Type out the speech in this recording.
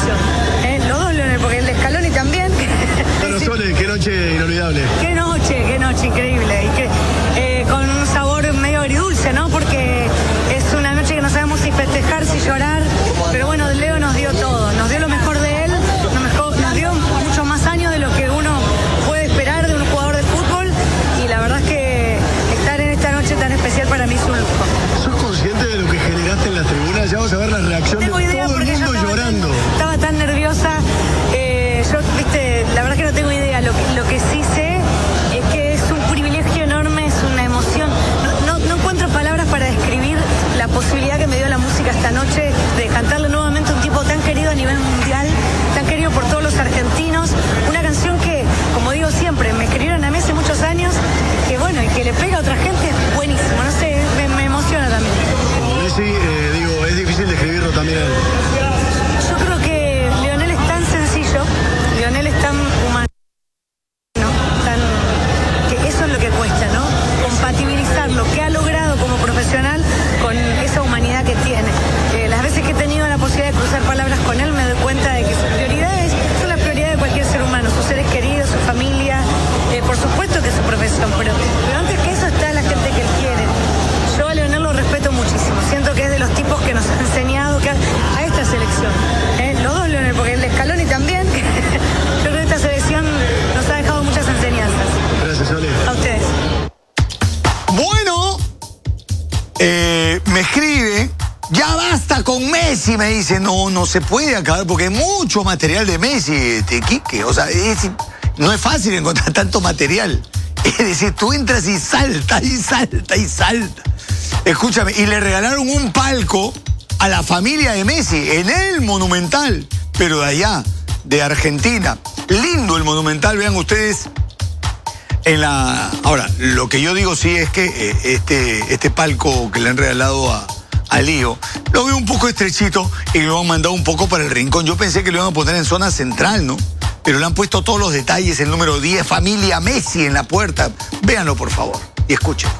selección. Los dos Leones, porque el Scaloni también. Bueno, Sole, qué noche inolvidable. Qué noche increíble. Y que, con un sabor medio agridulce, ¿no? Porque es una noche que no sabemos si festejar, si llorar. Pero bueno, Leo nos dio todo. Nos dio lo mejor de él. Nos dio muchos más años de lo que uno puede esperar de un jugador de fútbol. Y la verdad es que estar en esta noche tan especial para mí es un lujo. ¿Sos consciente de lo que generaste en las tribunas? Ya vamos a ver la reacción de todo el mundo llorando. Estaba tan nerviosa. Yo, viste, la verdad que no tengo idea. Lo que sí sé es que es un privilegio enorme, es una emoción. No encuentro palabras para describir la posibilidad que me dio la música esta noche de cantarle nuevamente a un tipo tan querido a nivel mundial, tan querido por todos los argentinos. Una canción que, como digo siempre, me escribieron a mí hace muchos años, que bueno, y que le pega a otra gente, es buenísimo. No sé, me emociona también. Como Messi, digo, es difícil describirlo también. Yo creo que Lionel es tan sencillo, Lionel es tan humano, que eso es lo que cuesta, ¿no? Compatibilizar lo que ha logrado como profesional con esa humanidad que tiene. Las veces que he tenido la posibilidad de cruzar palabras con él, me doy cuenta de que sus prioridades son las prioridades de cualquier ser humano, sus seres queridos, su familia, por supuesto que su profesión, pero antes que eso está la gente que él quiere. Yo a Lionel lo respeto muchísimo, siento que es de los tipos que nos ha enseñado a esta selección. Los dos Leones, porque el Scaloni también. Yo creo que esta selección nos ha dejado muchas enseñanzas. Gracias, Sole. A ustedes. Bueno, me escribe, ya basta con Messi, me dice, no se puede acabar porque hay mucho material de Messi, Quique, o sea, no es fácil encontrar tanto material. Es decir, tú entras y salta, y salta, y salta. Escúchame, y le regalaron un palco a la familia de Messi en el Monumental, pero de allá, de Argentina. Lindo el Monumental, vean ustedes. Ahora, lo que yo digo sí es que este palco que le han regalado a Lío, lo veo un poco estrechito y lo han mandado un poco para el rincón. Yo pensé que lo iban a poner en zona central, ¿no? Pero le han puesto todos los detalles, el número 10, familia Messi en la puerta. Véanlo, por favor, y escuchen.